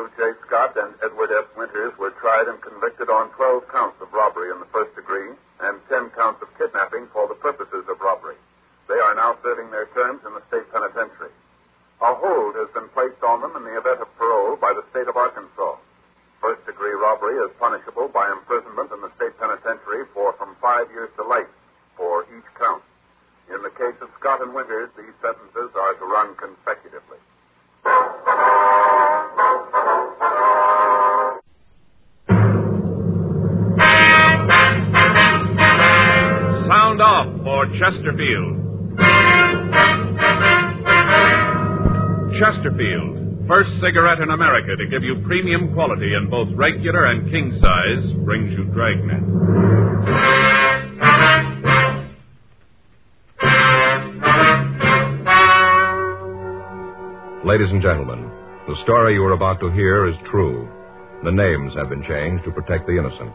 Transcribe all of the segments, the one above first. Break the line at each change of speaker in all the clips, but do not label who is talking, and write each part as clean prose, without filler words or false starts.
W. J. Scott and Edward F. Winters were tried and convicted on 12 counts of robbery in the first degree and 10 counts of kidnapping for the purposes of robbery. They are now serving their terms in the state penitentiary. A hold has been placed on them in the event of parole by the state of Arkansas. First-degree robbery is punishable by imprisonment in the state penitentiary for from 5 years to life for each count. In the case of Scott and Winters, these sentences are to run consecutively.
Sound off for Chesterfield. Chesterfield, first cigarette in America to give you premium quality in both regular and king size, brings you Dragnet.
Ladies and gentlemen, the story you are about to hear is true. The names have been changed to protect the innocent.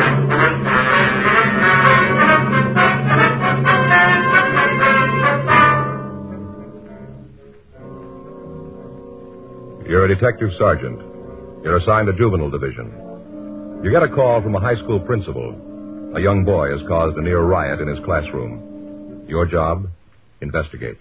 You're a detective sergeant. You're assigned to juvenile division. You get a call from a high school principal. A young boy has caused a near riot in his classroom. Your job? Investigate.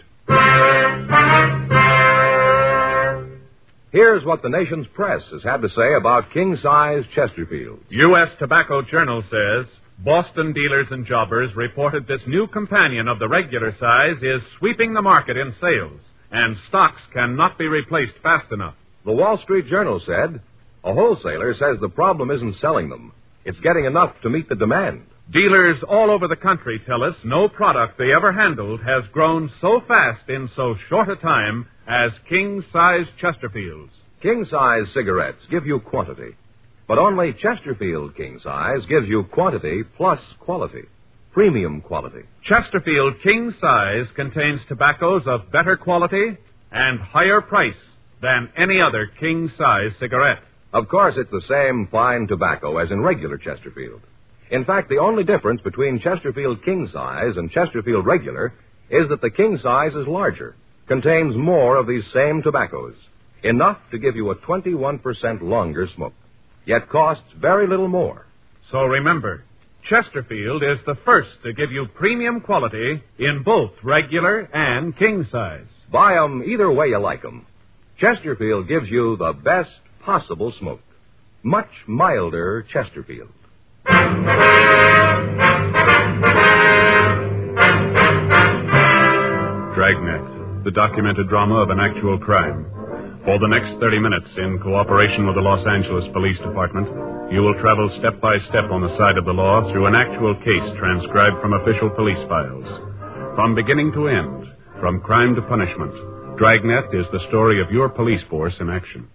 Here's what the nation's press has had to say about king-size Chesterfield.
U.S. Tobacco Journal says, Boston dealers and jobbers reported this new companion of the regular size is sweeping the market in sales, and stocks cannot be replaced fast enough.
The Wall Street Journal said, a wholesaler says the problem isn't selling them. It's getting enough to meet the demand.
Dealers all over the country tell us no product they ever handled has grown so fast in so short a time as king-size Chesterfields.
King-size cigarettes give you quantity, but only Chesterfield king-size gives you quantity plus quality, premium quality.
Chesterfield king-size contains tobaccos of better quality and higher price than any other king-size cigarette.
Of course, it's the same fine tobacco as in regular Chesterfield. In fact, the only difference between Chesterfield king-size and Chesterfield regular is that the king-size is larger, contains more of these same tobaccos, enough to give you a 21% longer smoke, yet costs very little more.
So remember, Chesterfield is the first to give you premium quality in both regular and king-size.
Buy 'em either way you like 'em. Chesterfield gives you the best possible smoke. Much milder Chesterfield.
Dragnet, the documented drama of an actual crime. For the next 30 minutes, in cooperation with the Los Angeles Police Department, you will travel step by step on the side of the law through an actual case transcribed from official police files. From beginning to end, from crime to punishment, Dragnet is the story of your police force in action.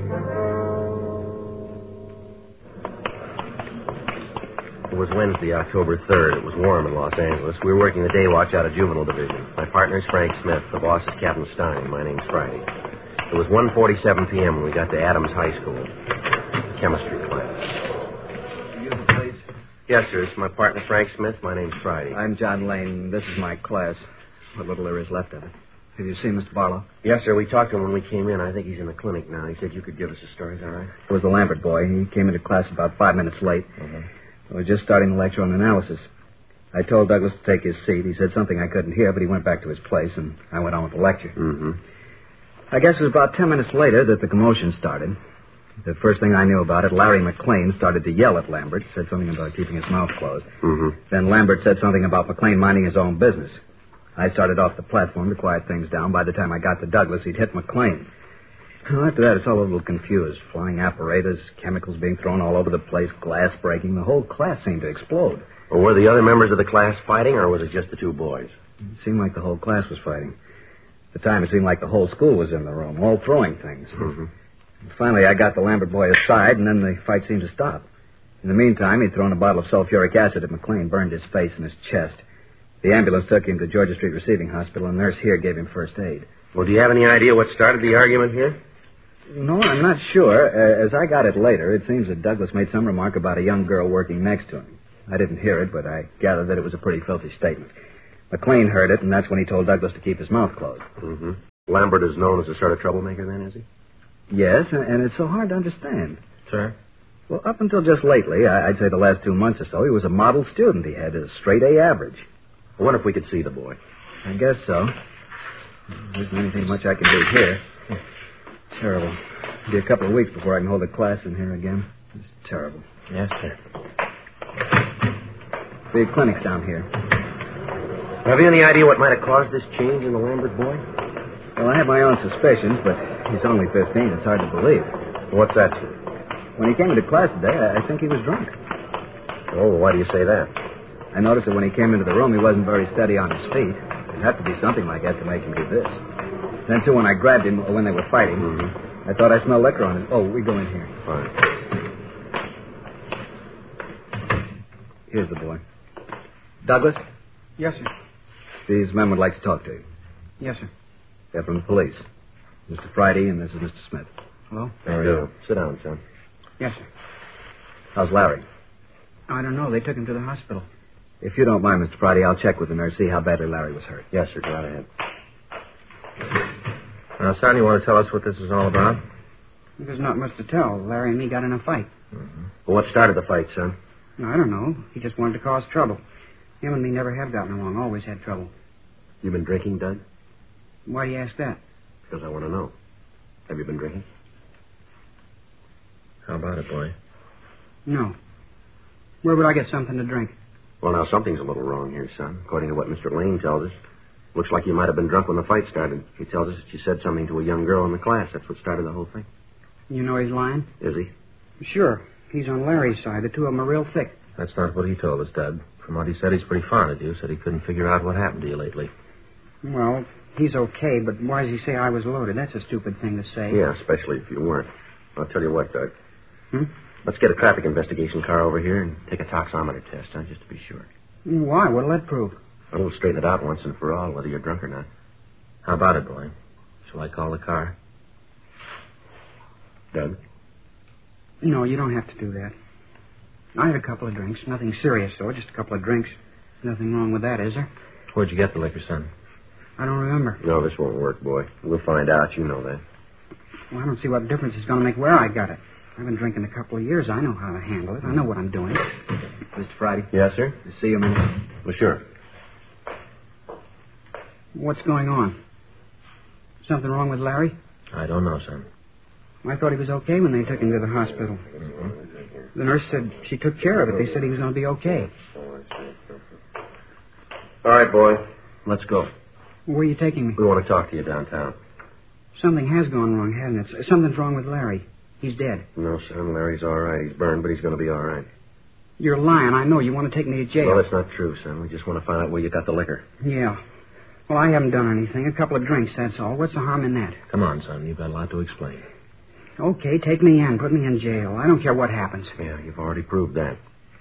It was Wednesday, October 3rd. It was warm in Los Angeles. We were working the day watch out of Juvenile Division. My partner is Frank Smith. The boss is Captain Stein. My name's Friday. It was 1:47 p.m. when we got to Adams High School. Chemistry class.
You the place?
Yes, sir. It's my partner, Frank Smith. My name's Friday.
I'm John Lane. This is my class. What little there is left of it. Have you seen Mr. Barlow?
Yes, sir. We talked to him when we came in. I think he's in the clinic now. He said you could give us a story. Is that right?
It was the Lambert boy. He came into class about 5 minutes late. We were just starting the lecture on analysis. I told Douglas to take his seat. He said something I couldn't hear, but he went back to his place, and I went on with the lecture.
Mm-hmm.
I guess it was about 10 minutes later that the commotion started. The first thing I knew about it, Larry McLean started to yell at Lambert, said something about keeping his mouth closed.
Mm-hmm.
Then Lambert said something about McLean minding his own business. I started off the platform to quiet things down. By the time I got to Douglas, he'd hit McLean. Well, after that, it's all a little confused. Flying apparatus, chemicals being thrown all over the place, glass breaking. The whole class seemed to explode.
Well, were the other members of the class fighting, or was it just the two boys?
It seemed like the whole class was fighting. At the time, it seemed like the whole school was in the room, all throwing things.
Mm-hmm.
Finally, I got the Lambert boy aside, and then the fight seemed to stop. In the meantime, he'd thrown a bottle of sulfuric acid at McLean, burned his face and his chest. The ambulance took him to Georgia Street Receiving Hospital, and a nurse here gave him first aid.
Well, do you have any idea what started the argument here?
No, I'm not sure. As I got it later, it seems that Douglas made some remark about a young girl working next to him. I didn't hear it, but I gathered that it was a pretty filthy statement. McLean heard it, and that's when he told Douglas to keep his mouth closed.
Mm-hmm. Lambert is known as a sort of troublemaker then, is he?
Yes, and it's so hard to understand.
Sir?
Well, up until just lately, I'd say the last 2 months or so, he was a model student. He had a straight A average.
I wonder if we could see the boy.
I guess so. There isn't anything much I can do here. Terrible. It'll be a couple of weeks before I can hold a class in here again. It's terrible.
Yes, sir.
The clinic's down here.
Have you any idea what might have caused this change in the Lambert boy?
Well, I have my own suspicions, but he's only 15. It's hard to believe.
What's that?
When he came into class today, I think he was drunk.
Oh, why do you say that?
I noticed that when he came into the room, he wasn't very steady on his feet. It'd have to be something like that to make him do this. Then, too, when I grabbed him when they were fighting, I thought I smelled liquor on him. Oh, we go in here.
Fine.
Here's the boy. Douglas?
Yes, sir.
These men would like to talk to you.
Yes, sir.
They're from the police. Mr. Friday and this is Mr. Smith.
Hello?
How are you? Sit down, son.
Yes, sir.
How's Larry?
I don't know. They took him to the hospital.
If you don't mind, Mr. Friday, I'll check with the nurse, see how badly Larry was hurt.
Yes, sir. Go right ahead. Now, son, you want to tell us what this is all about?
There's not much to tell. Larry and me got in a fight.
Well, what started the fight, son?
I don't know. He just wanted to cause trouble. Him and me never have gotten along. Always had trouble.
You been drinking, Doug?
Why do you ask that?
Because I want to know. Have you been drinking? How about it, boy?
No. Where would I get something to drink?
Well, now, something's a little wrong here, son. According to what Mr. Lane tells us, looks like you might have been drunk when the fight started. He tells us that you said something to a young girl in the class. That's what started the whole thing.
You know he's lying?
Is he?
Sure. He's on Larry's side. The two of them are real thick.
That's not what he told us, Doug. From what he said, he's pretty fond of you. Said he couldn't figure out what happened to you lately.
Well, he's okay, but why does he say I was loaded? That's a stupid thing to say.
Yeah, especially if you weren't. I'll tell you what, Doug.
Hmm?
Let's get a traffic investigation car over here and take a toxometer test, huh, just to be sure.
Why? What'll that prove?
We'll straighten it out once and for all, whether you're drunk or not. How about it, boy? Shall I call the car? Doug?
No, you don't have to do that. I had a couple of drinks. Nothing serious, though. Just a couple of drinks. Nothing wrong with that, is there?
Where'd you get the liquor, son?
I don't remember.
No, this won't work, boy. We'll find out. You know that.
Well, I don't see what difference it's going to make where I got it. I've been drinking a couple of years. I know how to handle it. I know what I'm doing.
Mr. Friday?
Yes, sir?
To see you a minute.
Well, sure.
What's going on? Something wrong with Larry?
I don't know, son.
I thought he was okay when they took him to the hospital. The nurse said she took care of it. They said he was going to be okay.
All right, boy. Let's go.
Where are you taking me?
We want to talk to you downtown.
Something has gone wrong, hasn't it? Something's wrong with Larry. He's dead.
No, son. Larry's all right. He's burned, but he's going to be all right.
You're lying. I know. You want to take me to jail.
Well, that's not true, son. We just want to find out where you got the liquor.
Yeah. Well, I haven't done anything. A couple of drinks, that's all. What's the harm in that?
Come on, son. You've got a lot to explain.
Okay, take me in. Put me in jail. I don't care what happens.
Yeah, you've already proved that.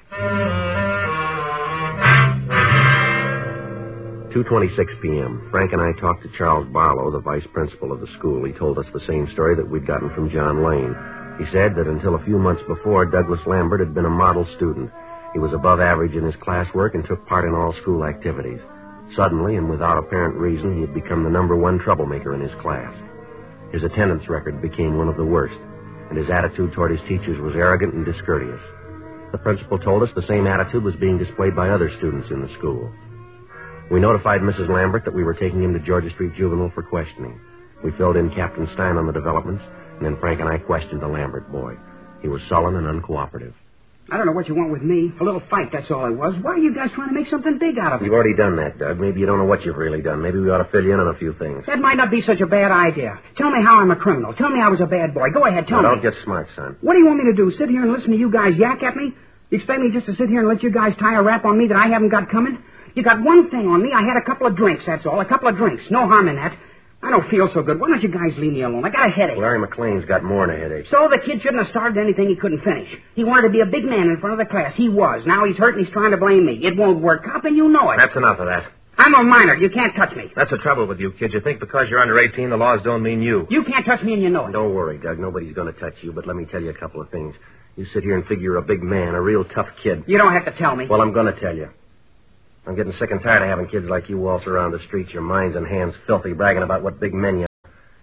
2:26 p.m. Frank and I talked to Charles Barlow, the vice principal of the school. He told us the same story that we'd gotten from John Lane. He said that until a few months before, Douglas Lambert had been a model student. He was above average in his classwork and took part in all school activities. Suddenly, and without apparent reason, he had become the number one troublemaker in his class. His attendance record became one of the worst, and his attitude toward his teachers was arrogant and discourteous. The principal told us the same attitude was being displayed by other students in the school. We notified Mrs. Lambert that we were taking him to Georgia Street Juvenile for questioning. We filled in Captain Stein on the developments, and then Frank and I questioned the Lambert boy. He was sullen and uncooperative.
I don't know what you want with me. A little fight, that's all it was. Why are you guys trying to make something big out of it?
You've already done that, Doug. Maybe you don't know what you've really done. Maybe we ought to fill you in on a few things.
That might not be such a bad idea. Tell me how I'm a criminal. Tell me I was a bad boy. Go ahead, tell me.
Don't get smart, son.
What do you want me to do? Sit here and listen to you guys yak at me? You expect me just to sit here and let you guys tie a rap on me that I haven't got coming? You got one thing on me. I had a couple of drinks, that's all. A couple of drinks. No harm in that. I don't feel so good. Why don't you guys leave me alone? I got a headache.
Larry McLean's got more than a headache.
So the kid shouldn't have started anything he couldn't finish. He wanted to be a big man in front of the class. He was. Now he's hurt and he's trying to blame me. It won't work, cop, and you know it.
That's enough of that.
I'm a minor. You can't touch me.
That's the trouble with you, kid. You think because you're under 18, the laws don't mean you.
You can't touch me and you know it.
Don't worry, Doug. Nobody's going to touch you, but let me tell you a couple of things. You sit here and figure you're a big man, a real tough kid.
You don't have to tell me.
Well, I'm going to tell you. I'm getting sick and tired of having kids like you waltz around the streets, your minds and hands filthy, bragging about what big men you are.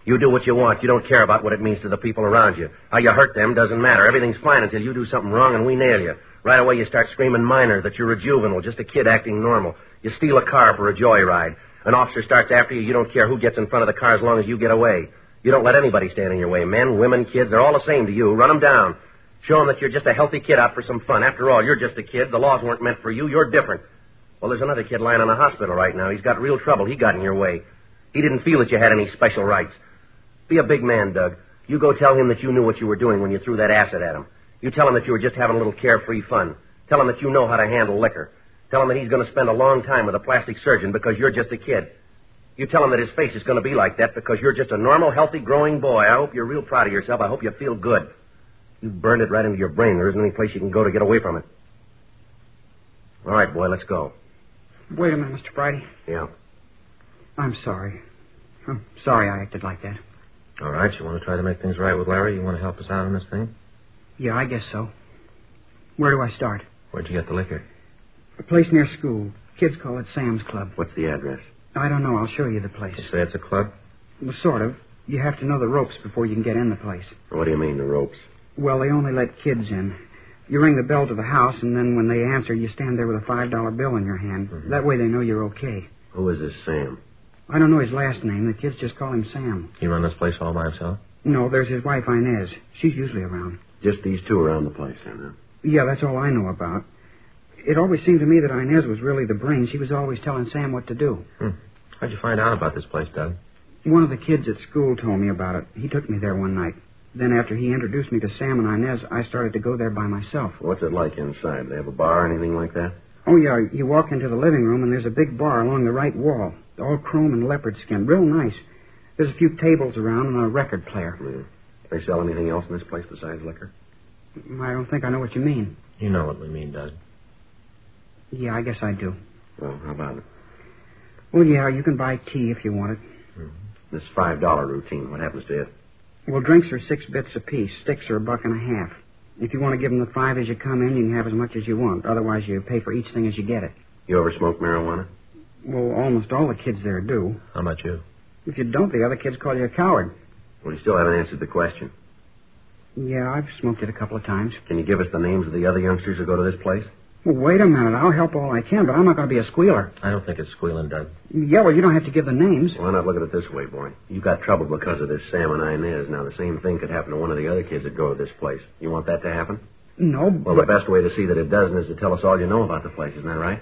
You do what you want. You don't care about what it means to the people around you. How you hurt them doesn't matter. Everything's fine until you do something wrong and we nail you. Right away you start screaming minor, that you're a juvenile, just a kid acting normal. You steal a car for a joyride. An officer starts after you. You don't care who gets in front of the car as long as you get away. You don't let anybody stand in your way. Men, women, kids, they're all the same to you. Run them down. Show them that you're just a healthy kid out for some fun. After all, you're just a kid. The laws weren't meant for you. You're different. Well, there's another kid lying in a hospital right now. He's got real trouble. He got in your way. He didn't feel that you had any special rights. Be a big man, Doug. You go tell him that you knew what you were doing when you threw that acid at him. You tell him that you were just having a little carefree fun. Tell him that you know how to handle liquor. Tell him that he's going to spend a long time with a plastic surgeon because you're just a kid. You tell him that his face is going to be like that because you're just a normal, healthy, growing boy. I hope you're real proud of yourself. I hope you feel good. You burned it right into your brain. There isn't any place you can go to get away from it. All right, boy, let's go.
Wait a minute, Mr. Friday.
Yeah.
I'm sorry. I'm sorry I acted like that.
All right, you want to try to make things right with Larry? You want to help us out on this thing?
Yeah, I guess so. Where do I start?
Where'd you get the liquor?
A place near school. Kids call it Sam's Club.
What's the address?
I don't know. I'll show you the place.
You say it's a club?
Well, sort of. You have to know the ropes before you can get in the place.
What do you mean, the ropes?
Well, they only let kids in. You ring the bell to the house, and then when they answer, you stand there with a $5 bill in your hand. Mm-hmm. That way they know you're okay.
Who is this Sam?
I don't know his last name. The kids just call him Sam.
He run this place all by himself?
No, there's his wife, Inez. She's usually around.
Just these two around the place, then, huh?
Yeah, that's all I know about. It always seemed to me that Inez was really the brain. She was always telling Sam what to do.
How'd you find out about this place, Doug?
One of the kids at school told me about it. He took me there one night. Then after he introduced me to Sam and Inez, I started to go there by myself.
What's it like inside? Do they have a bar or anything like that?
Oh, yeah. You walk into the living room, and there's a big bar along the right wall. All chrome and leopard skin. Real nice. There's a few tables around and a record player.
Yeah. They sell anything else in this place besides liquor?
I don't think I know what you mean.
You know what we mean, Doug.
Yeah, I guess I do.
Well, how about it?
Well, yeah, you can buy tea if you want it.
This $5 routine, what happens to it?
Well, drinks are 6 bits apiece. Sticks are $1.50. If you want to give them the 5 as you come in, you can have as much as you want. Otherwise, you pay for each thing as you get it.
You ever smoke marijuana?
Well, almost all the kids there do.
How about you?
If you don't, the other kids call you a coward.
Well, you still haven't answered the question.
Yeah, I've smoked it a couple of times.
Can you give us the names of the other youngsters who go to this place?
Well, wait a minute. I'll help all I can, but I'm not going to be a squealer.
I don't think it's squealing, Doug.
Yeah, well, you don't have to give the names.
Why not look at it this way, boy? You got trouble because of this Sam and Inez. Now, the same thing could happen to one of the other kids that go to this place. You want that to happen?
No,
Well, the best way to see that it doesn't is to tell us all you know about the place. Isn't that right?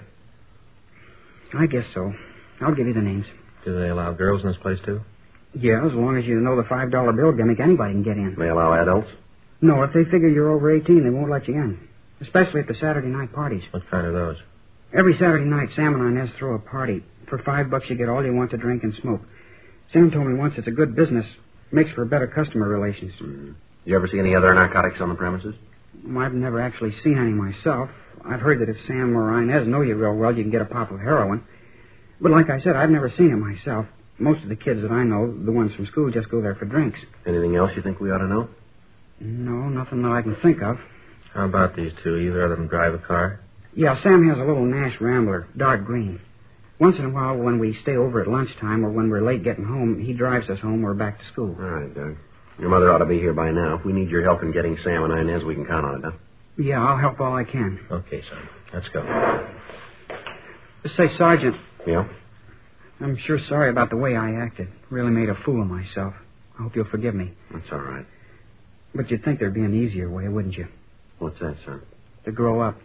I guess so. I'll give you the names.
Do they allow girls in this place, too?
Yeah, as long as you know the $5 bill gimmick, anybody can get in.
They allow adults?
No, if they figure you're over 18, they won't let you in. Especially at the Saturday night parties.
What kind are those?
Every Saturday night, Sam and Inez throw a party. For $5, you get all you want to drink and smoke. Sam told me once it's a good business. Makes for better customer relations.
Mm-hmm. You ever see any other narcotics on the premises?
I've never actually seen any myself. I've heard that if Sam or Inez know you real well, you can get a pop of heroin. But like I said, I've never seen it myself. Most of the kids that I know, the ones from school, just go there for drinks.
Anything else you think we ought to know?
No, nothing that I can think of.
How about these two? Either of them drive a car?
Yeah, Sam has a little Nash Rambler, dark green. Once in a while, when we stay over at lunchtime or when we're late getting home, he drives us home or back to school.
All right, Doug. Your mother ought to be here by now. If we need your help in getting Sam and Inez, we can count on it, huh?
Yeah, I'll help all I can.
Okay, son. Let's go.
Say, Sergeant.
Yeah?
I'm sure sorry about the way I acted. Really made a fool of myself. I hope you'll forgive me.
That's all right.
But you'd think there'd be an easier way, wouldn't you?
What's that, son?
To grow up.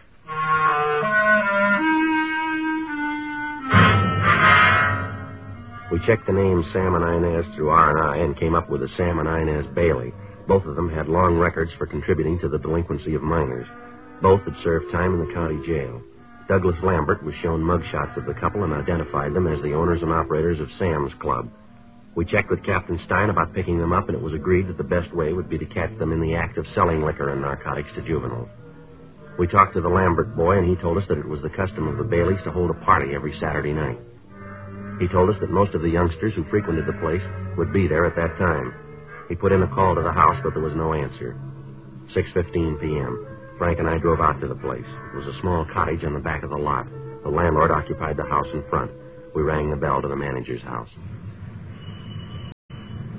We checked the names Sam and Inez through R&I and came up with a Sam and Inez Bailey. Both of them had long records for contributing to the delinquency of minors. Both had served time in the county jail. Douglas Lambert was shown mugshots of the couple and identified them as the owners and operators of Sam's Club. We checked with Captain Stein about picking them up, and it was agreed that the best way would be to catch them in the act of selling liquor and narcotics to juveniles. We talked to the Lambert boy, and he told us that it was the custom of the Baileys to hold a party every Saturday night. He told us that most of the youngsters who frequented the place would be there at that time. He put in a call to the house, but there was no answer. 6:15 p.m. Frank and I drove out to the place. It was a small cottage on the back of the lot. The landlord occupied the house in front. We rang the bell to the manager's house.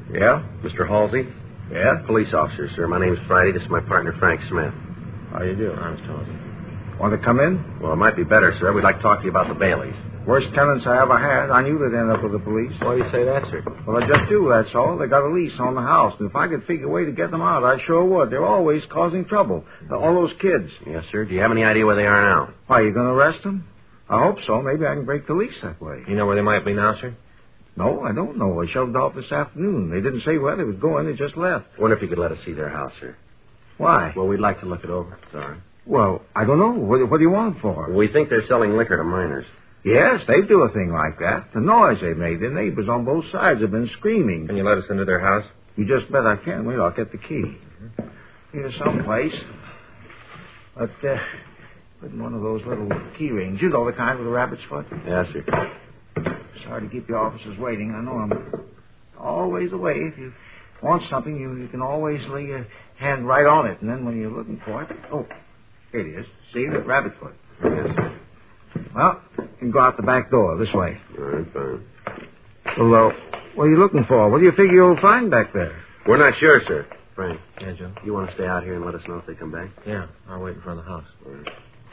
Yeah?
Mr. Halsey?
Yeah?
Police officer, sir. My name's Friday. This is my partner, Frank Smith.
How you do?
Honest Halsey.
Want to come in?
Well, it might be better, sir. We'd like to talk to you about the Baileys.
Worst tenants I ever had. I knew they'd end up with the police.
Why do you say that, sir?
Well, I just do, that's all. They got a lease on the house, and if I could figure a way to get them out, I sure would. They're always causing trouble. All those kids.
Yes, sir. Do you have any idea where they are now?
Why, you going to arrest them? I hope so. Maybe I can break the lease that way.
You know where they might be now, sir?
No, I don't know. They shoved off this afternoon. They didn't say where they was going. They just left.
I wonder if you could let us see their house, sir.
Why?
Well, we'd like to look it over. Sorry.
Well, I don't know. What do you want it for?
We think they're selling liquor to minors.
Yes, they do a thing like that. The noise they made, the neighbors on both sides have been screaming.
Can you let us into their house?
You just bet I can. Wait, I'll get the key. Here's someplace. But, put in one of those little key rings. You know the kind with the rabbit's foot?
Yes, sir.
Sorry to keep your officers waiting. I know I'm always away. If you want something, you can always lay your hand right on it. And then when you're looking for it... Oh, here it is. See, the rabbit foot.
Yes, sir.
Well, you can go out the back door, this way.
All right, fine.
Well, what are you looking for? What do you figure you'll find back there?
We're not sure, sir. Frank,
Yeah, Joe?
you want to stay out here and let us know if they come back?
Yeah, I'll wait in front of the house.
All right.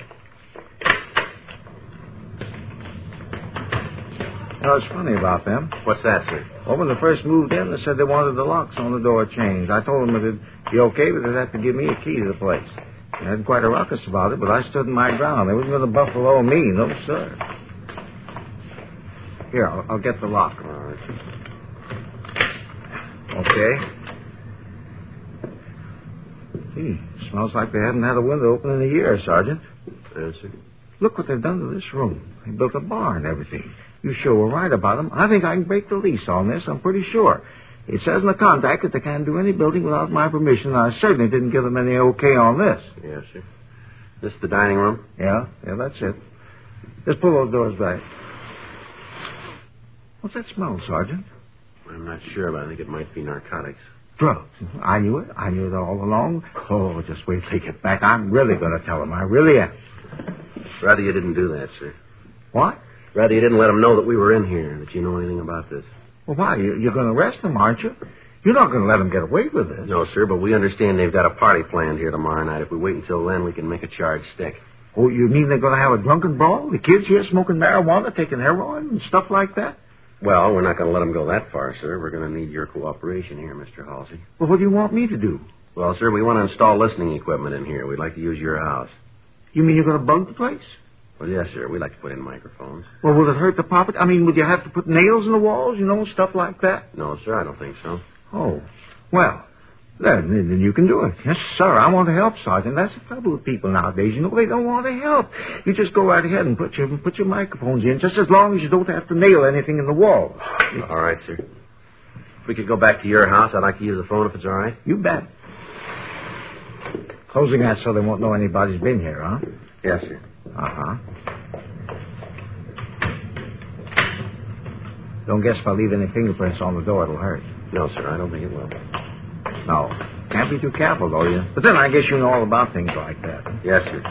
You know, it's funny about them.
What's that, sir?
Well, when they first moved in, they said they wanted the locks on the door changed. I told them it'd be okay, but they'd have to give me a key to the place. They had quite a ruckus about it, but I stood in my ground. They wasn't going to buffalo me, no, sir. Here, I'll get the lock.
All right.
Okay. Gee, smells like they haven't had a window open in a year, Sergeant.
Yes, sir.
Look what they've done to this room. They built a bar and everything. You sure were right about them. I think I can break the lease on this. I'm pretty sure. It says in the contract that they can't do any building without my permission, and I certainly didn't give them any okay on this.
Yes, sir. This is the dining room?
Yeah, that's it. Just pull those doors back. What's that smell, Sergeant?
I'm not sure, but I think it might be narcotics.
Drugs. I knew it. I knew it all along. Oh, just wait till they get back. I'm really going to tell them. I really am.
Rather you didn't do that, sir.
What?
Rather you didn't let them know that we were in here, that you know anything about this.
Well, why? You're going to arrest them, aren't you? You're not going to let them get away with this.
No, sir, but we understand they've got a party planned here tomorrow night. If we wait until then, we can make a charge stick.
Oh, you mean they're going to have a drunken brawl? The kids here smoking marijuana, taking heroin and stuff like that?
Well, we're not going to let them go that far, sir. We're going to need your cooperation here, Mr. Halsey.
Well, what do you want me to do?
Well, sir, we want to install listening equipment in here. We'd like to use your house.
You mean you're going to bug the place?
Well, yes, sir. We'd like to put in microphones.
Well, will it hurt the puppet? I mean, would you have to put nails in the walls, stuff like that?
No, sir, I don't think so.
Oh, well, then you can do it. Yes, sir, I want to help, Sergeant. That's the trouble with people nowadays. They don't want to help. You just go right ahead and put your microphones in, just as long as you don't have to nail anything in the wall.
All right, sir. If we could go back to your house, I'd like to use the phone if it's all right.
You bet. Closing that so they won't know anybody's been here, huh?
Yes, sir.
Uh-huh. Don't guess if I leave any fingerprints on the door, it'll hurt.
No, sir, I don't think it will.
No. Can't be too careful, though, you. But then I guess you know all about things like that.
Yes, sir.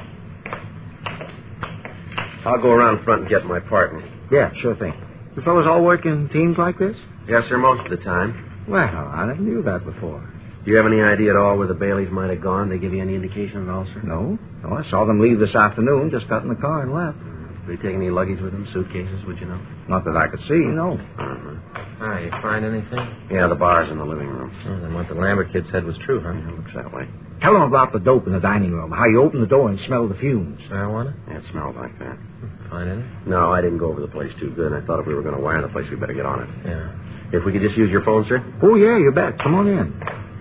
I'll go around front and get my partner.
Yeah, sure thing. You fellas all work in teams like this?
Yes, sir, most of the time.
Well, I never knew that before.
Do you have any idea at all where the Baileys might have gone? They give you any indication at all, sir?
No, I saw them leave this afternoon, just got in the car and left.
Did they take any luggage with them, suitcases, would you know?
Not that I could see, no.
Uh-huh.
You find anything?
Yeah, the bar's in the living room.
Oh, then what the Lambert kid said was true, huh?
Yeah, looks that way.
Tell them about the dope in the dining room, how you open the door and smell the fumes.
Marijuana?
Yeah, it smelled like that.
Find any?
No, I didn't go over the place too good, and I thought if we were going to wire the place, we'd better get on it.
Yeah.
If we could just use your phone, sir?
Oh, yeah, you bet. Come on in.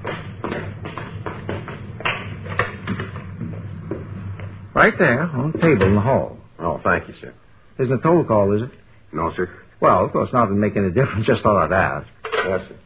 Right there, on the table in the hall.
Oh, thank you, sir.
Isn't a toll call, is it?
No, sir.
Well, of course, not to make any difference. Just thought I'd ask.
Yes, sir.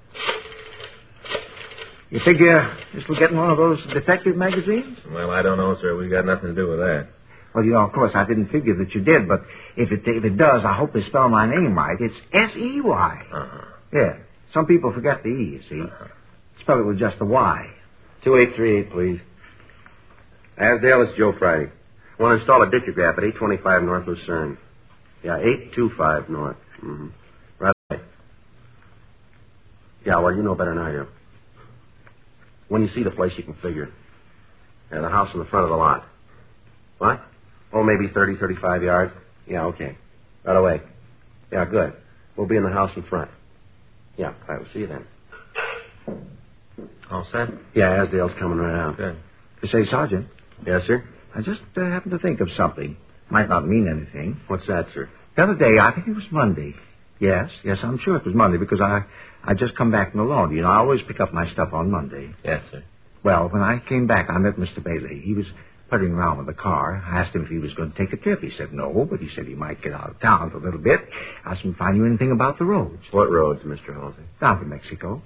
You figure this will get in one of those detective magazines?
Well, I don't know, sir. We got nothing to do with that.
Well, of course, I didn't figure that you did, but if it does, I hope they spell my name right. It's S-E-Y.
Uh-huh.
Yeah. Some people forget the E, you see. Spell it with just the Y.
2838, please. Asdale, it's Joe Friday. I want to install a ditchograph at 825 North Lucerne. Yeah, 825 North. Mm-hmm. Right. Yeah, well, you know better than I do. When you see the place, you can figure. Yeah, the house in the front of the lot. What? Oh, maybe 30, 35 yards. Yeah, okay. Right away. Yeah, good. We'll be in the house in front. Yeah, all right, we'll see you then.
All set?
Yeah, Asdale's coming right out.
Good. You say, Sergeant,
Yes, sir?
I just happened to think of something. Might not mean anything.
What's that, sir?
The other day, I think it was Monday. Yes, I'm sure it was Monday because I just come back from the laundry. You know, I always pick up my stuff on Monday.
Yes, sir.
Well, when I came back, I met Mr. Bailey. He was puttering around with the car. I asked him if he was going to take a trip. He said no, but he said he might get out of town for a little bit. I asked him if I knew anything about the roads.
What roads, Mr. Halsey?
Down to Mexico.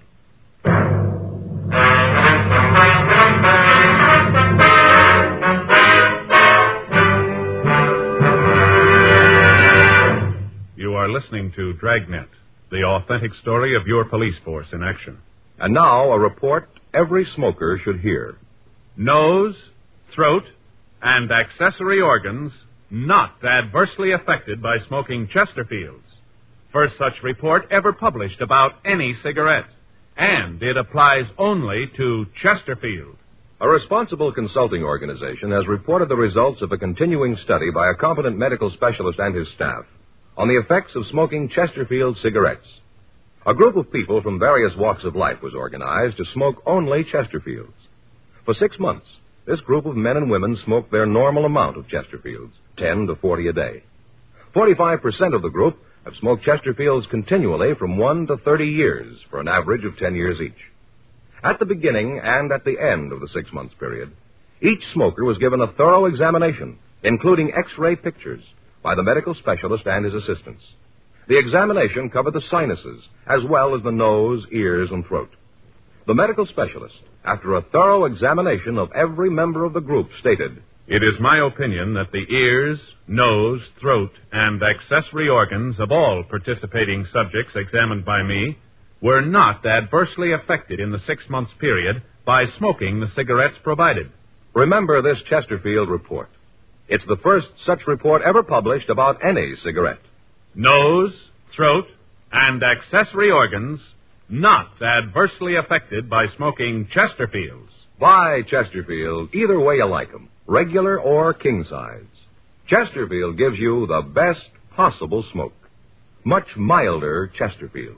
You are listening to Dragnet, the authentic story of your police force in action.
And now, a report every smoker should hear.
Nose, throat, and accessory organs not adversely affected by smoking Chesterfields. First such report ever published about any cigarette. And it applies only to Chesterfield.
A responsible consulting organization has reported the results of a continuing study by a competent medical specialist and his staff on the effects of smoking Chesterfield cigarettes. A group of people from various walks of life was organized to smoke only Chesterfields. For 6 months, this group of men and women smoked their normal amount of Chesterfields, 10 to 40 a day. 45% of the group have smoked Chesterfields continually from 1 to 30 years, for an average of 10 years each. At the beginning and at the end of the 6 months period, each smoker was given a thorough examination, including X-ray pictures, by the medical specialist and his assistants. The examination covered the sinuses, as well as the nose, ears, and throat. The medical specialist, after a thorough examination of every member of the group, stated,
It is my opinion that the ears, nose, throat, and accessory organs of all participating subjects examined by me were not adversely affected in the 6 months period by smoking the cigarettes provided.
Remember this Chesterfield report. It's the first such report ever published about any cigarette.
Nose, throat, and accessory organs not adversely affected by smoking Chesterfields.
Buy Chesterfield either way you like 'em, regular or king size. Chesterfield gives you the best possible smoke. Much milder Chesterfield.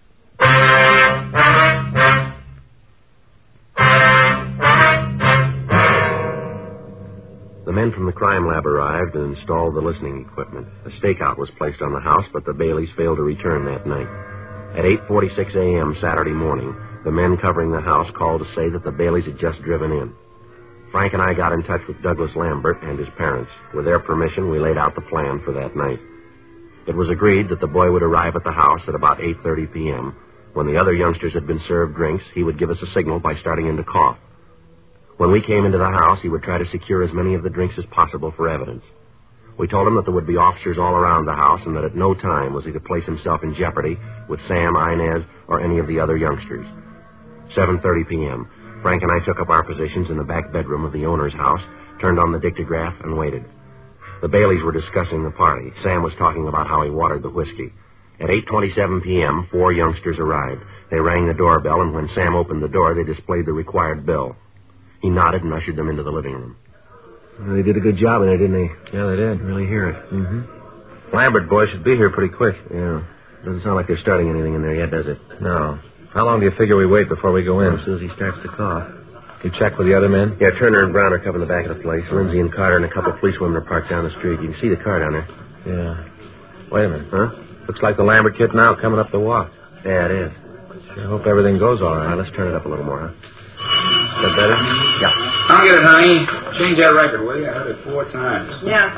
The men from the crime lab arrived and installed the listening equipment. A stakeout was placed on the house, but the Baileys failed to return that night. At 8:46 a.m. Saturday morning, the men covering the house called to say that the Baileys had just driven in. Frank and I got in touch with Douglas Lambert and his parents. With their permission, we laid out the plan for that night. It was agreed that the boy would arrive at the house at about 8:30 p.m. When the other youngsters had been served drinks, he would give us a signal by starting in to cough. When we came into the house, he would try to secure as many of the drinks as possible for evidence. We told him that there would be officers all around the house and that at no time was he to place himself in jeopardy with Sam, Inez, or any of the other youngsters. 7:30 p.m. Frank and I took up our positions in the back bedroom of the owner's house, turned on the dictograph, and waited. The Baileys were discussing the party. Sam was talking about how he watered the whiskey. At 8:27 p.m., 4 youngsters arrived. They rang the doorbell, and when Sam opened the door, they displayed the required bill. He nodded and ushered them into the living room.
Well, they did a good job in there, didn't they?
Yeah, they did.
Really hear it.
Mm-hmm. Lambert boy should be here pretty quick. Yeah. Doesn't sound like they're starting anything in there yet, does it?
No. How long do you figure we wait before we go in?
As soon as he starts to cough.
You check with the other men?
Yeah, Turner and Brown are covering the back of the place. Lindsay and Carter and a couple of policewomen are parked down the street. You can see the car down there.
Yeah. Wait a minute.
Huh?
Looks like the Lambert kid now coming up the walk.
Yeah, it is.
I hope everything goes all right.
All right, let's turn it up a little more, huh? Is that better? Yeah.
I'll get it, honey. Change that record, will you? I heard it 4 times.
Yeah.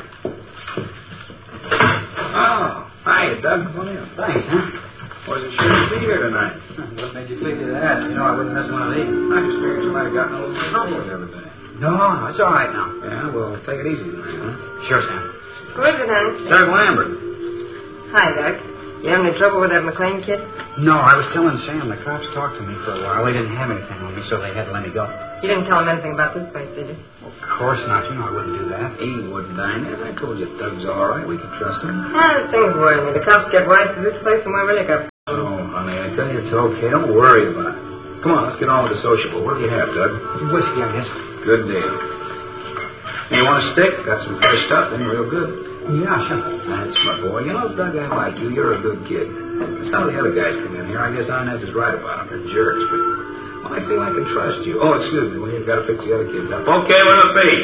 Oh, hi, Doug. Come in. Thanks, huh? Wasn't sure you'd be here tonight. What made you figure that? You know I wouldn't miss one of these. I just figured you might have gotten a little trouble the other day. No, it's all right now. Yeah, well, take it easy tonight, huh? Sure, Sam.
Who is it, honey?
Doug Lambert.
Hi, Doug. You having any trouble with that McLean kid?
No, I was telling Sam the cops talked to me for a while. They didn't have anything on me, so they had to let me go.
You didn't tell him anything about this place, did you?
Well, of course not. You know I wouldn't do that. He wouldn't, Inez. I told you Doug's all right. We can trust him.
Things worry me. The cops get wise to this place, and we're really got...
Oh, honey, I
tell you it's okay. Don't worry about it. Come on, let's get on with the sociable. What do you have, Doug?
Whiskey, I guess.
Good deal. You want a stick? Got some fresh stuff in, real good.
Yeah, sure.
That's my boy. You know, Doug, I like you. You're a good kid. Some of the other guys come in here. I guess Inez is right about them. They're jerks, but well, I feel I can trust you. Oh, excuse me. We've got to fix the other kids up. Okay, let it be.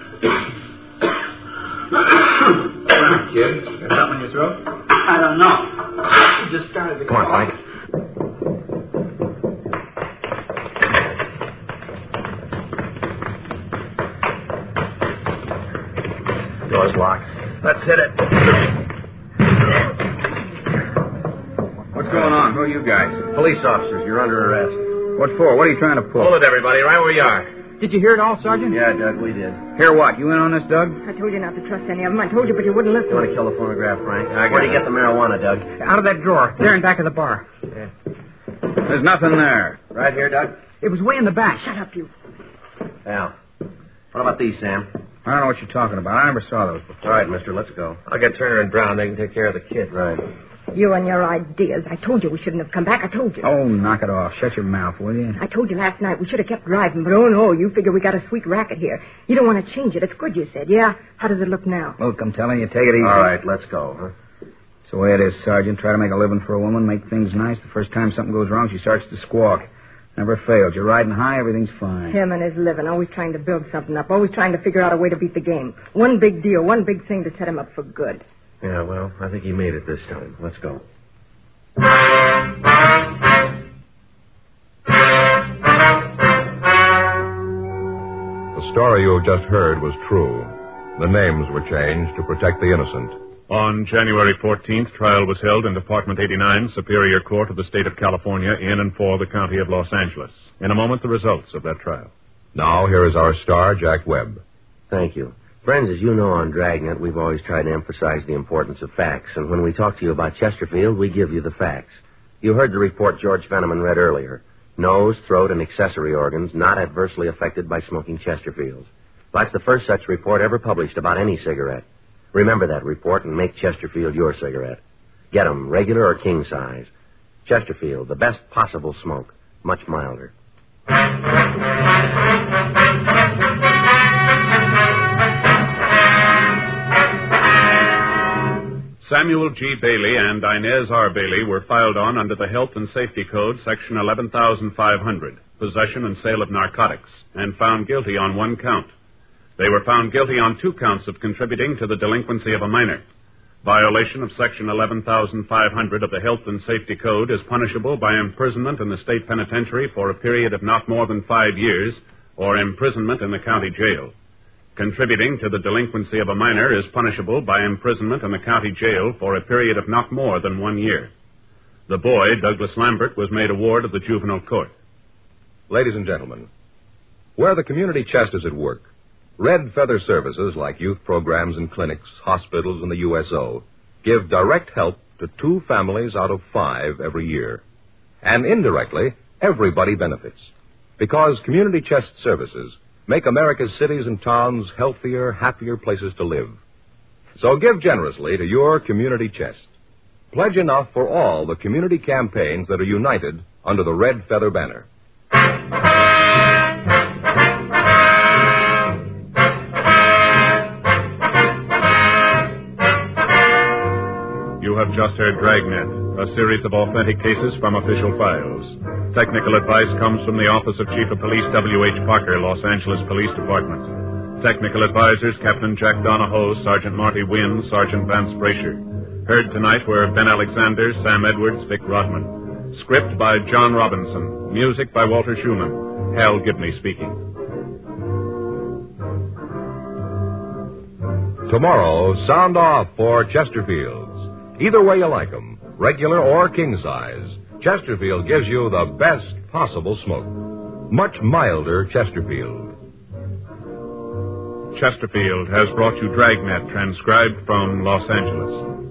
Come on, kid. Got something in your throat?
I don't know. It just started to
Come on, Frank. Door's locked. Let's hit it.
What's going on? Who are you guys?
Police officers, you're under arrest.
What for? What are you trying to pull?
Hold it, everybody, right where you are.
Did you hear it all, Sergeant?
Yeah, Doug, we did.
Hear what? You in on this, Doug?
I told you not to trust any of them. I told you, but you wouldn't listen.
You want to kill the phonograph, Frank? Where'd you get the marijuana, Doug?
Out of that drawer. There in back of the bar.
Yeah.
There's nothing there.
Right here, Doug?
It was way in the back.
Shut up, you.
Al. What about these, Sam?
I don't know what you're talking about. I never saw those before.
All right, mister, let's go. I'll get Turner and Brown. They can take care of the kid. Right.
You and your ideas. I told you we shouldn't have come back. I told you.
Oh, knock it off. Shut your mouth, will you?
I told you last night we should have kept driving, but oh no, you figure we got a sweet racket here. You don't want to change it. It's good, you said. Yeah? How does it look now?
Look, I'm telling you, take it easy.
All right, let's go, huh?
It's the way it is, Sergeant. Try to make a living for a woman, make things nice. The first time something goes wrong, she starts to squawk. Never failed. You're riding high, everything's fine.
Him and his living, always trying to build something up, always trying to figure out a way to beat the game. One big deal, one big thing to set him up for good.
Yeah, well, I think he made it this time. Let's go.
The story you have just heard was true. The names were changed to protect the innocent.
On January 14th, trial was held in Department 89, Superior Court of the State of California, in and for the County of Los Angeles. In a moment, the results of that trial.
Now, here is our star, Jack Webb.
Thank you. Friends, as you know on Dragnet, we've always tried to emphasize the importance of facts, and when we talk to you about Chesterfield, we give you the facts. You heard the report George Fenneman read earlier. Nose, throat, and accessory organs not adversely affected by smoking Chesterfields. That's the first such report ever published about any cigarette. Remember that report and make Chesterfield your cigarette. Get 'em, regular or king size. Chesterfield, the best possible smoke, much milder.
Samuel G. Bailey and Inez R. Bailey were filed on under the Health and Safety Code, Section 11,500, possession and sale of narcotics, and found guilty on one count. They were found guilty on 2 counts of contributing to the delinquency of a minor. Violation of Section 11,500 of the Health and Safety Code is punishable by imprisonment in the state penitentiary for a period of not more than 5 years, or imprisonment in the county jail. Contributing to the delinquency of a minor is punishable by imprisonment in the county jail for a period of not more than 1 year. The boy, Douglas Lambert, was made a ward of the juvenile court.
Ladies and gentlemen, where the community chest is at work, Red Feather Services, like youth programs and clinics, hospitals, and the USO, give direct help to 2 families out of 5 every year. And indirectly, everybody benefits. Because community chest services make America's cities and towns healthier, happier places to live. So give generously to your community chest. Pledge enough for all the community campaigns that are united under the Red Feather banner.
You have just heard Dragnet, a series of authentic cases from official files. Technical advice comes from the Office of Chief of Police W.H. Parker, Los Angeles Police Department. Technical advisors Captain Jack Donahoe, Sergeant Marty Wynn, Sergeant Vance Brasher. Heard tonight were Ben Alexander, Sam Edwards, Vic Rodman. Script by John Robinson. Music by Walter Schumann. Hal Gibney speaking.
Tomorrow, sound off for Chesterfields. Either way you like 'em, regular or king size, Chesterfield gives you the best possible smoke. Much milder Chesterfield.
Chesterfield has brought you Dragnet, transcribed from Los Angeles.